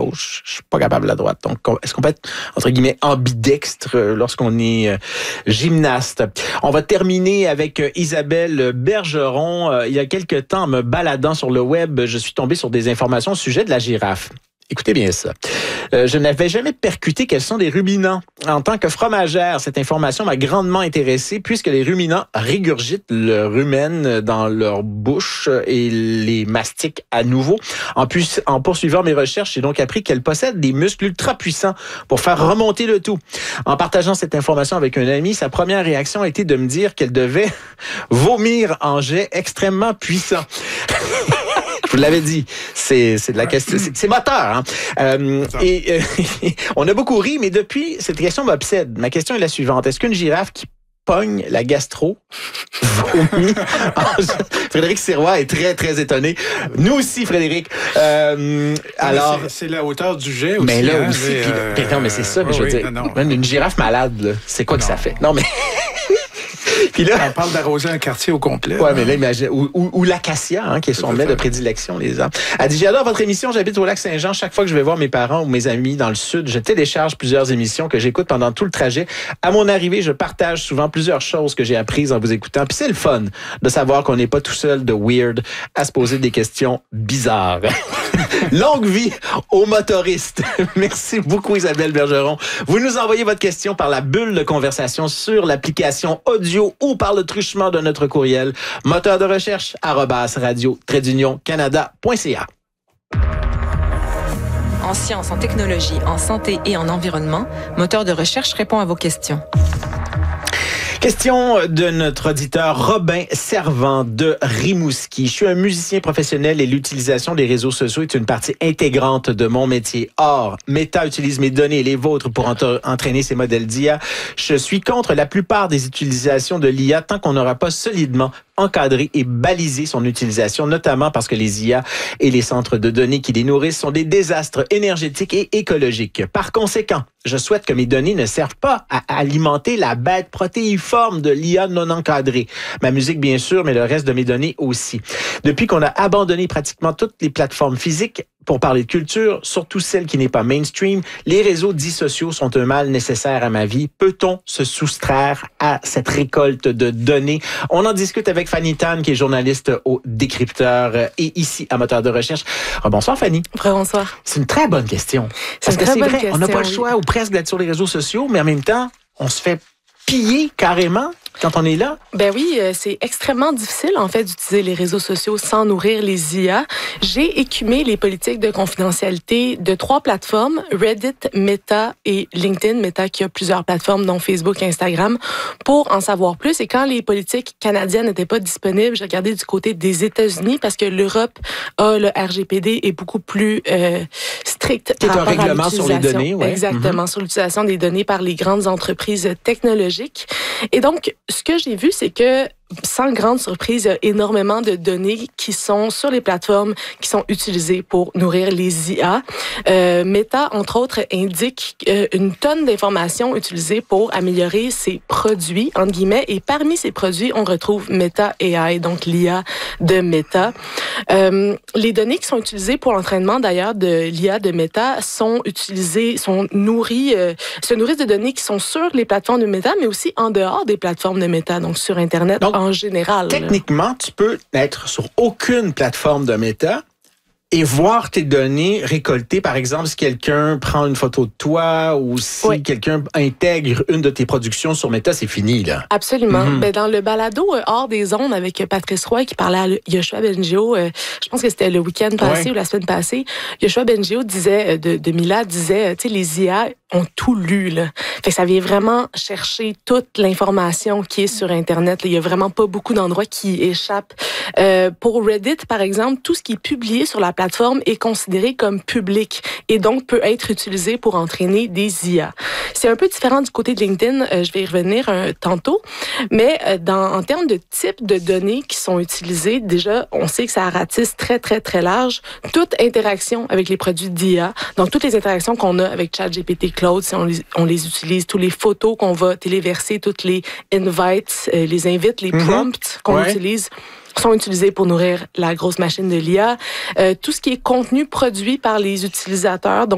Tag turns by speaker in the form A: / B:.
A: gauche, je suis pas capable la droite. Donc, est-ce qu'on peut être, entre guillemets, ambidextre lorsqu'on est gymnaste? On va terminer avec Isabelle Bergeron. Il y a quelque temps, en me baladant sur le web, je suis tombé sur des informations au sujet de la girafe. Écoutez bien ça. Je n'avais jamais percuté quels sont des ruminants. En tant que fromagère, cette information m'a grandement intéressée puisque les ruminants régurgitent le rumen dans leur bouche et les mastiquent à nouveau. En poursuivant mes recherches, j'ai donc appris qu'elles possèdent des muscles ultra puissants pour faire remonter le tout. En partageant cette information avec un ami, sa première réaction a été de me dire qu'elle devait vomir en jet extrêmement puissant. Je vous l'avais dit, c'est de la question, c'est moteur. Hein? On a beaucoup ri, mais depuis, cette question m'obsède. Ma question est la suivante. Est-ce qu'une girafe qui pogne la gastro vomit Frédéric Sirois est très, très étonné. Nous aussi, Frédéric. Alors,
B: c'est la hauteur du jet aussi.
A: Mais là
B: hein,
A: aussi, non, mais c'est ça. Mais je veux dire, même une girafe malade, là, c'est quoi que ça fait? Non, mais... Puis là,
B: on parle d'arroser un quartier au complet.
A: Ouais, mais là, imagine, ou l'acacia, hein, qui est son mets de prédilection, les arbres. Elle dit, j'adore votre émission, j'habite au Lac-Saint-Jean. Chaque fois que je vais voir mes parents ou mes amis dans le sud, je télécharge plusieurs émissions que j'écoute pendant tout le trajet. À mon arrivée, je partage souvent plusieurs choses que j'ai apprises en vous écoutant. Puis c'est le fun de savoir qu'on n'est pas tout seul de weird à se poser des questions bizarres. Longue vie aux motoristes. Merci beaucoup, Isabelle Bergeron. Vous nous envoyez votre question par la bulle de conversation sur l'application audio ou par le truchement de notre courriel moteur de recherche @radio-canada.ca.
C: En sciences, en technologie, en santé et en environnement, Moteur de recherche répond à vos questions.
A: Question de notre auditeur Robin Servant de Rimouski. Je suis un musicien professionnel et l'utilisation des réseaux sociaux est une partie intégrante de mon métier. Or, Meta utilise mes données et les vôtres pour entraîner ces modèles d'IA. Je suis contre la plupart des utilisations de l'IA tant qu'on n'aura pas solidement encadrer et baliser son utilisation, notamment parce que les IA et les centres de données qui les nourrissent sont des désastres énergétiques et écologiques. Par conséquent, je souhaite que mes données ne servent pas à alimenter la bête protéiforme de l'IA non encadrée. Ma musique, bien sûr, mais le reste de mes données aussi. Depuis qu'on a abandonné pratiquement toutes les plateformes physiques pour parler de culture, surtout celle qui n'est pas mainstream, les réseaux dits sociaux sont un mal nécessaire à ma vie. Peut-on se soustraire à cette récolte de données? On en discute avec Fanny Tan, qui est journaliste au Décrypteur et ici à Moteur de recherche. Bonsoir, Fanny.
D: Bonsoir.
A: C'est une très bonne question. Parce que c'est vrai, on n'a pas le choix ou presque d'être sur les réseaux sociaux, mais en même temps, on se fait piller carrément quand on est là?
D: Ben oui, c'est extrêmement difficile, en fait, d'utiliser les réseaux sociaux sans nourrir les IA. J'ai écumé les politiques de confidentialité de 3 plateformes, Reddit, Meta et LinkedIn. Meta qui a plusieurs plateformes, dont Facebook et Instagram, pour en savoir plus. Et quand les politiques canadiennes n'étaient pas disponibles, j'ai regardé du côté des États-Unis parce que l'Europe a le RGPD est beaucoup plus strict
A: par
D: rapport à l'utilisation.
A: C'est un règlement sur les données, ouais.
D: Exactement, sur l'utilisation des données par les grandes entreprises technologiques. Et donc, ce que j'ai vu, c'est que, sans grande surprise, il y a énormément de données qui sont sur les plateformes qui sont utilisées pour nourrir les IA. Meta, entre autres, indique une tonne d'informations utilisées pour améliorer ses produits, entre guillemets, et parmi ces produits, on retrouve Meta AI, donc l'IA de Meta. Les données qui sont utilisées pour l'entraînement, d'ailleurs, de l'IA de Meta sont utilisées, se nourrissent de données qui sont sur les plateformes de Meta, mais aussi en dehors des plateformes de Meta, donc sur Internet. Donc, en général.
A: Techniquement, tu peux être sur aucune plateforme de Meta et voir tes données récoltées. Par exemple, si quelqu'un prend une photo de toi ou si quelqu'un intègre une de tes productions sur Meta, c'est fini, là.
D: Absolument. Ben, dans le balado Hors des ondes avec Patrice Roy qui parlait à Yoshua Bengio, je pense que c'était le week-end passé ou la semaine passée, Yoshua Bengio disait, de Mila, disait, tu sais, les IA ont tout lu, là. Fait que ça vient vraiment chercher toute l'information qui est sur Internet. Il y a vraiment pas beaucoup d'endroits qui échappent. Pour Reddit, par exemple, tout ce qui est publié sur la plateforme est considéré comme public et donc peut être utilisé pour entraîner des IA. C'est un peu différent du côté de LinkedIn, je vais y revenir tantôt, mais en termes de type de données qui sont utilisées, déjà, on sait que ça ratisse très, très, très large. Toute interaction avec les produits d'IA, donc toutes les interactions qu'on a avec ChatGPT Claude, si on les utilise, toutes les photos qu'on va téléverser, toutes les invites, les invites, les prompts qu'on utilise, sont utilisés pour nourrir la grosse machine de l'IA. Tout ce qui est contenu produit par les utilisateurs, donc